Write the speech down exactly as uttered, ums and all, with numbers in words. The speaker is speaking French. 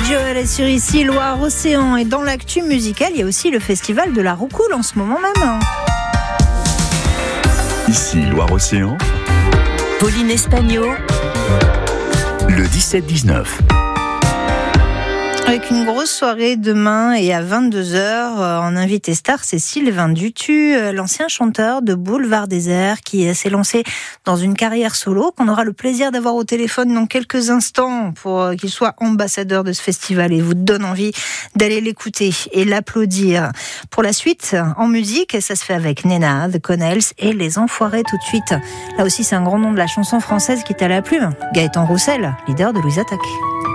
Joel est sur ici, Loire-Océan. Et dans l'actu musicale, il y a aussi le festival de la Roucoule en ce moment même. Ici, Loire-Océan. Pauline Espagno. Le dix-sept dix-neuf. Avec une grosse soirée demain et à vingt-deux heures, en invité star, c'est Sylvain Dutu, l'ancien chanteur de Boulevard Désert qui s'est lancé dans une carrière solo, qu'on aura le plaisir d'avoir au téléphone dans quelques instants pour qu'il soit ambassadeur de ce festival et vous donne envie d'aller l'écouter et l'applaudir. Pour la suite, en musique, ça se fait avec Nena, The Connells et Les Enfoirés tout de suite. Là aussi, c'est un grand nom de la chanson française qui est à la plume. Gaëtan Roussel, leader de Louise Attaque.